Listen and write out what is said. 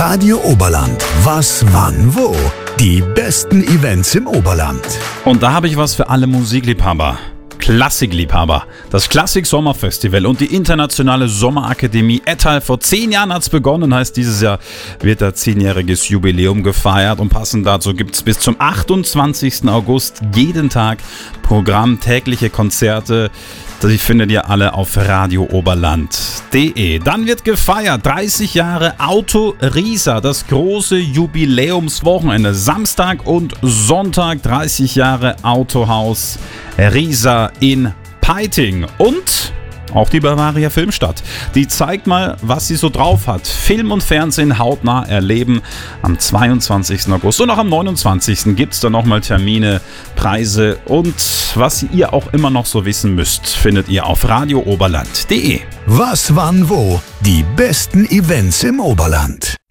Radio Oberland. Was, wann, wo? Die besten Events im Oberland. Und da habe ich was für alle Musikliebhaber. Klassikliebhaber. Das Klassik-Sommerfestival und die internationale Sommerakademie Ettal. Vor 10 Jahren hat es begonnen, heißt dieses Jahr wird da 10-jähriges Jubiläum gefeiert und passend dazu gibt es bis zum 28. August jeden Tag Programm, tägliche Konzerte. Die findet ihr alle auf radiooberland.de. Dann wird gefeiert, 30 Jahre Auto Riesa, das große Jubiläumswochenende. Samstag und Sonntag 30 Jahre Autohaus Riesa in Peiting. Und auch die Bavaria Filmstadt. Die zeigt mal, was sie so drauf hat. Film und Fernsehen hautnah erleben. Am 22. August und auch am 29. gibt es dann nochmal Termine, Preise und was ihr auch immer noch so wissen müsst, findet ihr auf radiooberland.de. Was, wann, wo? Die besten Events im Oberland.